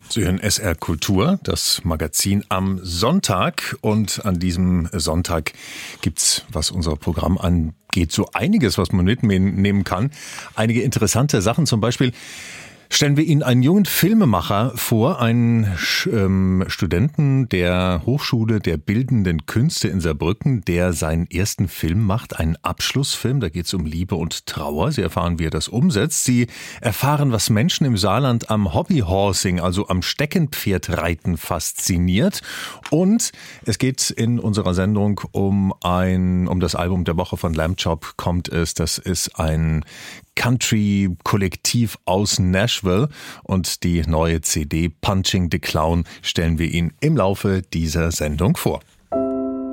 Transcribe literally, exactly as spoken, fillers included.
Sie hören S R Kultur, das Magazin am Sonntag. Und an diesem Sonntag gibt's, was unser Programm angeht, so einiges, was man mitnehmen kann. Einige interessante Sachen, zum Beispiel stellen wir Ihnen einen jungen Filmemacher vor, einen ähm, Studenten der Hochschule der Bildenden Künste in Saarbrücken, der seinen ersten Film macht, einen Abschlussfilm. Da geht es um Liebe und Trauer. Sie erfahren, wie er das umsetzt. Sie erfahren, was Menschen im Saarland am Hobbyhorsing, also am Steckenpferdreiten, fasziniert. Und es geht in unserer Sendung um ein, um das Album der Woche von Lamb Chop kommt es. Das ist ein Country-Kollektiv aus Nashville und die neue C D Punching the Clown stellen wir Ihnen im Laufe dieser Sendung vor.